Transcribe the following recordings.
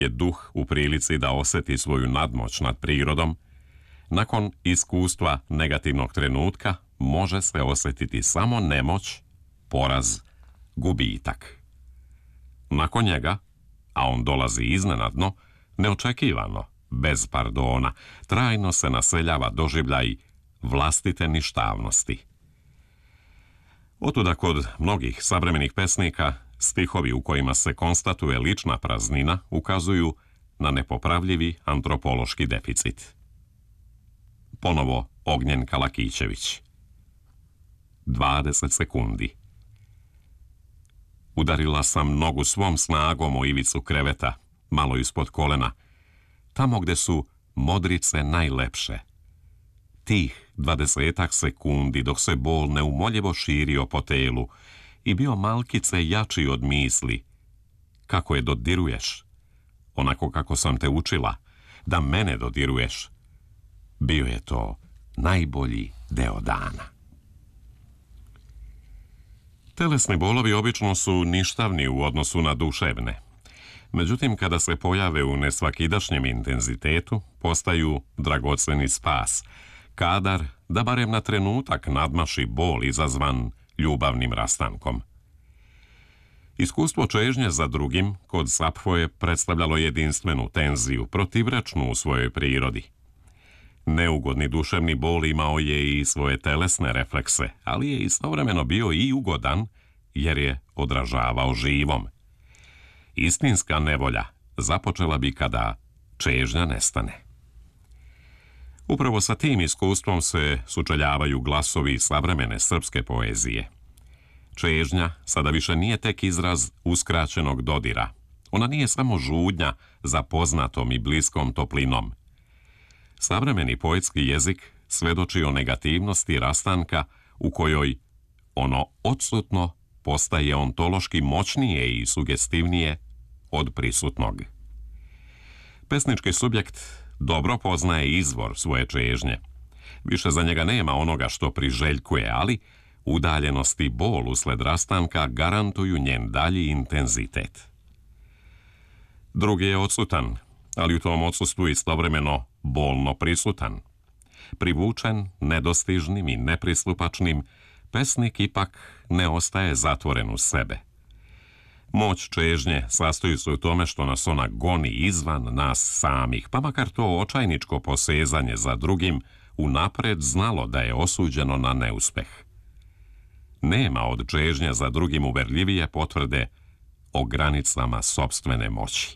je duh u prilici da osjeti svoju nadmoć nad prirodom, nakon iskustva negativnog trenutka može se osjetiti samo nemoć, poraz, gubitak. Nakon njega, a on dolazi iznenadno, neočekivano, bez pardona, trajno se naseljava doživljaj vlastite ništavnosti. Otuda kod mnogih savremenih pesnika stihovi u kojima se konstatuje lična praznina ukazuju na nepopravljivi antropološki deficit. Ponovo Ognjen Kalakićević. 20 sekundi. Udarila sam nogu svom snagom o ivicu kreveta, malo ispod kolena, tamo gde su modrice najlepše. Tih 20 sekundi dok se bol neumoljivo širio po telu i bio malkice jači od misli. Kako je dodiruješ, onako kako sam te učila, da mene dodiruješ, bio je to najbolji deo dana. Telesni bolovi obično su ništavni u odnosu na duševne. Međutim, kada se pojave u nesvakidašnjem intenzitetu, postaju dragoceni spas, kadar da barem na trenutak nadmaši bol izazvan ljubavnim rastankom. Iskustvo čežnje za drugim kod Sapfo je predstavljalo jedinstvenu tenziju, protivrečnu u svojoj prirodi. Neugodni duševni bol imao je i svoje telesne reflekse, ali je istovremeno bio i ugodan, jer je odražavao živom. Istinska nevolja započela bi kada čežnja nestane. Upravo sa tim iskustvom se sučeljavaju glasovi savremene srpske poezije. Čežnja sada više nije tek izraz uskraćenog dodira. Ona nije samo žudnja za poznatom i bliskom toplinom. Savremeni poetski jezik svedoči o negativnosti rastanka u kojoj ono odsutno postaje ontološki moćnije i sugestivnije od prisutnog. Pesnički subjekt dobro poznaje izvor svoje čežnje. Više za njega nema onoga što priželjkuje, ali udaljenost i bol usled rastanka garantuju njen dalji intenzitet. Drugi je odsutan, ali u tom odsustvu istovremeno bolno prisutan. Privučen, nedostižnim i nepristupačnim, pesnik ipak ne ostaje zatvoren u sebe. Moć čežnje sastoji se u tome što nas ona goni izvan nas samih, pa makar to očajničko posezanje za drugim unapred znalo da je osuđeno na neuspeh. Nema od čežnje za drugim uverljivije potvrde o granicama sopstvene moći.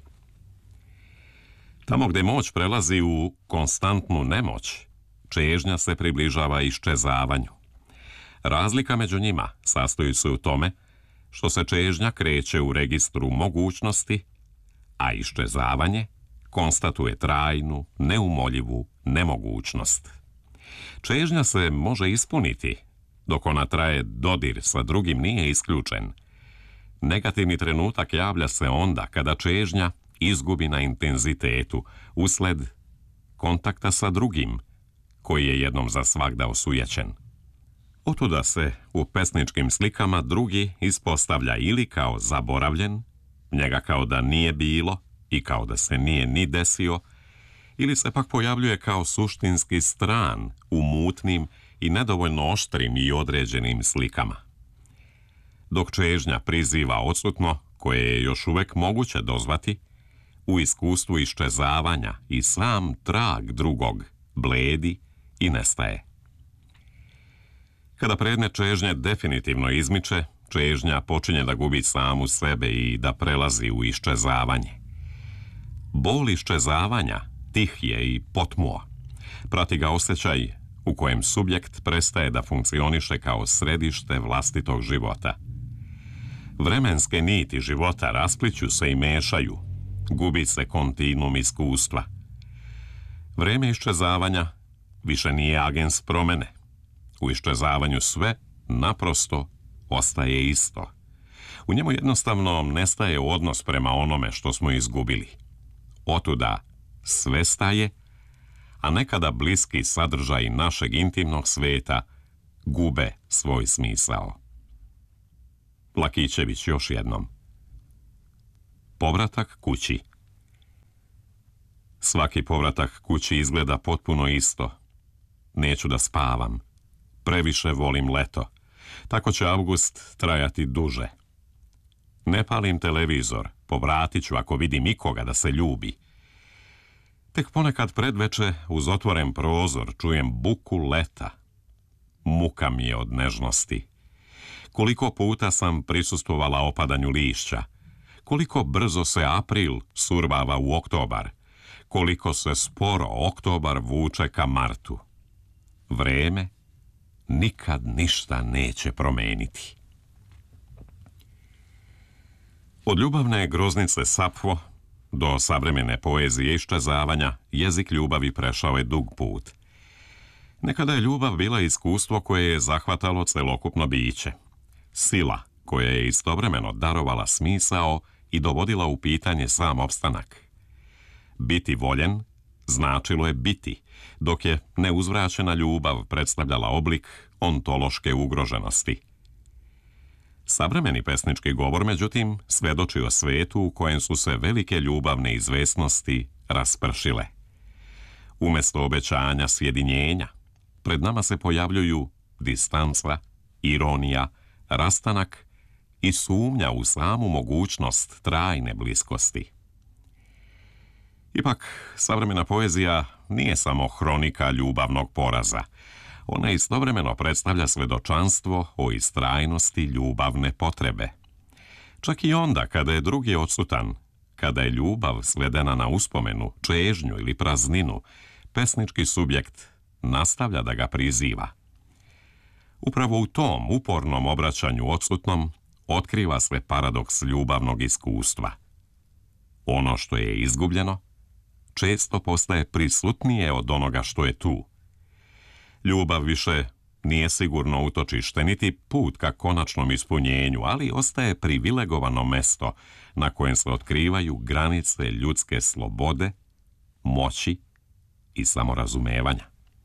Tamo gde moć prelazi u konstantnu nemoć, čežnja se približava iščezavanju. Razlika među njima sastoji se u tome što se čežnja kreće u registru mogućnosti, a iščezavanje konstatuje trajnu, neumoljivu nemogućnost. Čežnja se može ispuniti, dok ona traje, dodir sa drugim nije isključen. Negativni trenutak javlja se onda kada čežnja izgubi na intenzitetu usled kontakta sa drugim, koji je jednom za svagda osujećen. Otuda se u pesničkim slikama drugi ispostavlja ili kao zaboravljen, njega kao da nije bilo i kao da se nije ni desio, ili se pak pojavljuje kao suštinski stran u mutnim i nedovoljno oštrim i određenim slikama. Dok čežnja priziva odsutno, koje je još uvek moguće dozvati, u iskustvu iščezavanja i sam trag drugog bledi i nestaje. Kada predmet čežnje definitivno izmiče, čežnja počinje da gubi samu sebe i da prelazi u iščezavanje. Bol iščezavanja tih je i potmuo. Prati ga osjećaj u kojem subjekt prestaje da funkcioniše kao središte vlastitog života. Vremenske niti života raspliću se i mešaju, gubi se kontinuum iskustva. Vreme iščezavanja više nije agens promene. U iščezavanju sve naprosto ostaje isto. U njemu jednostavno nestaje odnos prema onome što smo izgubili. Otuda sve staje, a nekada bliski sadržaj našeg intimnog sveta gube svoj smisao. Lakićević još jednom. Povratak kući. Svaki povratak kući izgleda potpuno isto. Neću da spavam. Previše volim leto. Tako će avgust trajati duže. Ne palim televizor. Povratit ću ako vidim ikoga da se ljubi. Tek ponekad predveče uz otvoren prozor čujem buku leta. Muka mi je od nežnosti. Koliko puta sam prisustvovala opadanju lišća. Koliko brzo se april survava u oktobar. Koliko se sporo oktobar vuče ka martu. Vreme nikad ništa neće promeniti. Od ljubavne groznice Sapfo do savremene poezije iščezavanja jezik ljubavi prešao je dug put. Nekada je ljubav bila iskustvo koje je zahvatalo celokupno biće. Sila koja je istovremeno darovala smisao i dovodila u pitanje sam opstanak. Biti voljen značilo je biti, dok je neuzvraćena ljubav predstavljala oblik ontološke ugroženosti. Savremeni pesnički govor, međutim, svedoči o svetu u kojem su se velike ljubavne izvesnosti raspršile. Umjesto obećanja sjedinjenja, pred nama se pojavljuju distanca, ironija, rastanak i sumnja u samu mogućnost trajne bliskosti. Ipak, savremena poezija nije samo hronika ljubavnog poraza. Ona istovremeno predstavlja svedočanstvo o istrajnosti ljubavne potrebe. Čak i onda kada je drugi odsutan, kada je ljubav svedena na uspomenu, čežnju ili prazninu, pesnički subjekt nastavlja da ga priziva. Upravo u tom upornom obraćanju odsutnom otkriva se paradoks ljubavnog iskustva. Ono što je izgubljeno često postaje prisutnije od onoga što je tu. Ljubav više nije sigurno utočište, niti put ka konačnom ispunjenju, ali ostaje privilegovano mesto na kojem se otkrivaju granice ljudske slobode, moći i samorazumevanja.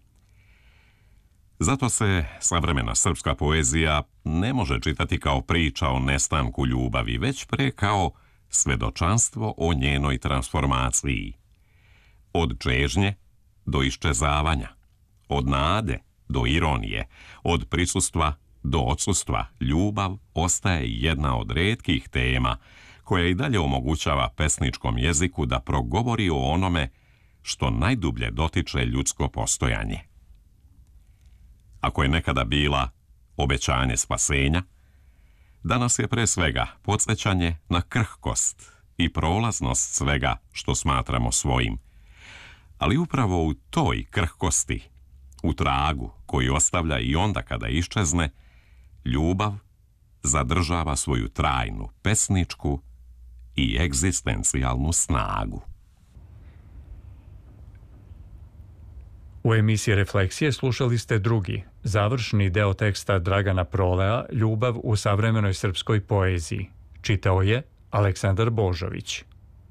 Zato se savremena srpska poezija ne može čitati kao priča o nestanku ljubavi, već pre kao svedočanstvo o njenoj transformaciji. Od čežnje do iščezavanja, od nade do ironije, od prisustva do odsustva, ljubav ostaje jedna od retkih tema koja i dalje omogućava pesničkom jeziku da progovori o onome što najdublje dotiče ljudsko postojanje. Ako je nekada bila obećanje spasenja, danas je pre svega podsjećanje na krhkost i prolaznost svega što smatramo svojim. Ali upravo u toj krhkosti, u tragu koji ostavlja i onda kada iščezne, ljubav zadržava svoju trajnu pesničku i egzistencijalnu snagu. U emisiji Refleksije slušali ste drugi, završni deo teksta Dragana Prolea Ljubav u savremenoj srpskoj poeziji. Čitao je Aleksandar Božović.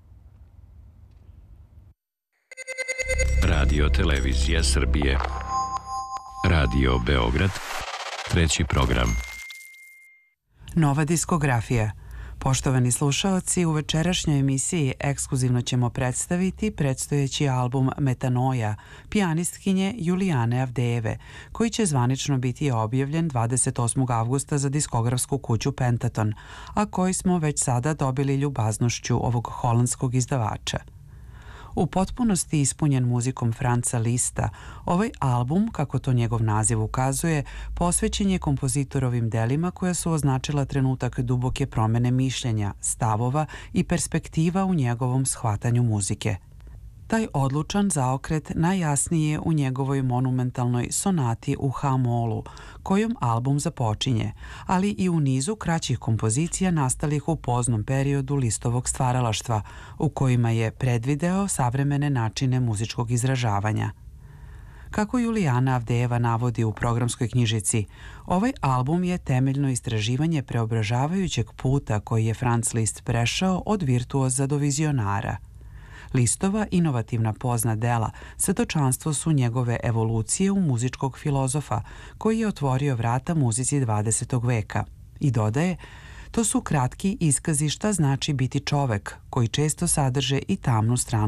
Radio Televizija Srbije. Radio Beograd. Treći program. Nova diskografija. Poštovani slušaoci, u večerašnjoj emisiji ekskluzivno ćemo predstaviti predstojeći album Metanoja, pijanistkinje Julijane Avdejeve, koji će zvanično biti objavljen 28. avgusta za diskografsku kuću Pentaton, a koji smo već sada dobili ljubaznošću ovog holandskog izdavača. U potpunosti ispunjen muzikom Franca Lista, ovaj album, kako to njegov naziv ukazuje, posvećen je kompozitorovim delima koja su označila trenutak duboke promene mišljenja, stavova i perspektiva u njegovom shvatanju muzike. Taj odlučan zaokret najjasnije je u njegovoj monumentalnoj sonati u H-molu, kojom album započinje, ali i u nizu kraćih kompozicija nastalih u poznom periodu Listovog stvaralaštva, u kojima je predvideo savremene načine muzičkog izražavanja. Kako Julijana Avdejeva navodi u programskoj knjižici, ovaj album je temeljno istraživanje preobražavajućeg puta koji je Franz Liszt prešao od virtuoza do vizionara. Listova inovativna pozna dela svjedočanstvo su njegove evolucije u muzičkog filozofa koji je otvorio vrata muzici 20. veka i dodaje: to su kratki iskazi šta znači biti čovek, koji često sadrže i tamnu stranu